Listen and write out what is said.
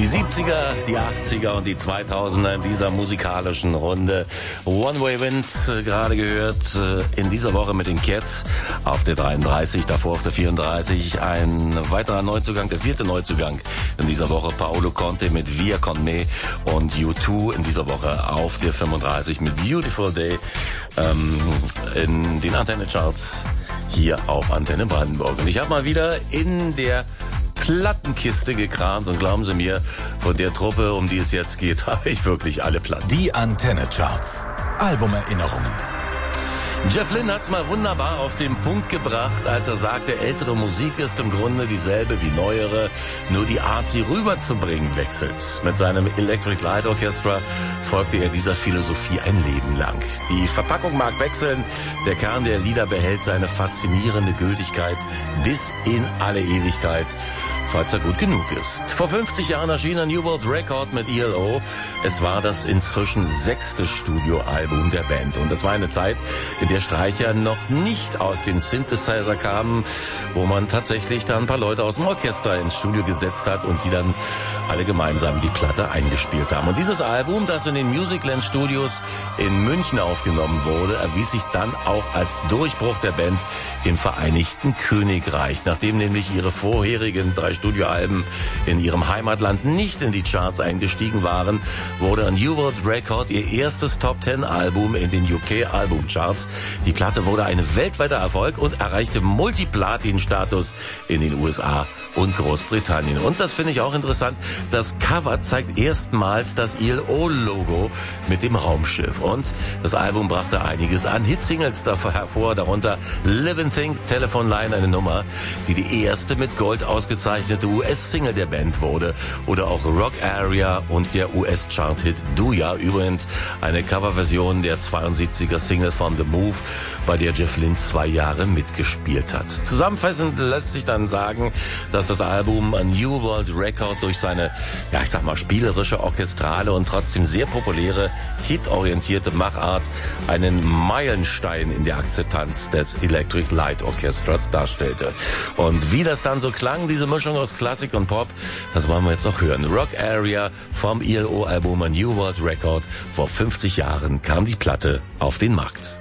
Die 70er, die 80er und die 2000er in dieser musikalischen Runde. One Way Wind gerade gehört in dieser Woche mit den Cats auf der 33, davor auf der 34. Ein weiterer Neuzugang, der vierte Neuzugang in dieser Woche. Paolo Conte mit Via Con Me und U2 in dieser Woche auf der 35 mit Beautiful Day in den Antenne Charts hier auf Antenne Brandenburg. Und ich habe mal wieder in der Plattenkiste gekramt und glauben Sie mir, von der Truppe, um die es jetzt geht, habe ich wirklich alle Platten. Die Antenne Charts. Albumerinnerungen. Jeff Lynne hat's mal wunderbar auf den Punkt gebracht, als er sagte, ältere Musik ist im Grunde dieselbe wie neuere, nur die Art, sie rüberzubringen, wechselt. Mit seinem Electric Light Orchestra folgte er dieser Philosophie ein Leben lang. Die Verpackung mag wechseln, der Kern der Lieder behält seine faszinierende Gültigkeit bis in alle Ewigkeit, falls er gut genug ist. Vor 50 Jahren erschien ein New World Record mit ELO. Es war das inzwischen 6. Studioalbum der Band. Und das war eine Zeit, in der Streicher noch nicht aus dem Synthesizer kamen, wo man tatsächlich da ein paar Leute aus dem Orchester ins Studio gesetzt hat und die dann alle gemeinsam die Platte eingespielt haben. Und dieses Album, das in den Musicland Studios in München aufgenommen wurde, erwies sich dann auch als Durchbruch der Band im Vereinigten Königreich, nachdem nämlich ihre vorherigen 3 Studioalben in ihrem Heimatland nicht in die Charts eingestiegen waren, wurde ein New World Record ihr erstes Top-10-Album in den UK-Albumcharts. Die Platte wurde ein weltweiter Erfolg und erreichte Multiplatin-Status in den USA und Großbritannien. Und das finde ich auch interessant, das Cover zeigt erstmals das ILO-Logo mit dem Raumschiff. Und das Album brachte einiges an Hitsingles hervor, darunter Living Thing, Telephone Line, eine Nummer, die erste mit Gold ausgezeichnete US-Single der Band wurde. Oder auch Rock Area und der US-Chart-Hit Do Ya, übrigens eine Coverversion der 72er Single von The Move, bei der Jeff Lynne 2 Jahre mitgespielt hat. Zusammenfassend lässt sich dann sagen, dass das Album A New World Record durch seine, ja ich sag mal, spielerische, orchestrale und trotzdem sehr populäre, hitorientierte Machart einen Meilenstein in der Akzeptanz des Electric Light Orchestras darstellte. Und wie das dann so klang, diese Mischung aus Klassik und Pop, das wollen wir jetzt noch hören. Rock Area vom ILO-Album A New World Record. Vor 50 Jahren kam die Platte auf den Markt.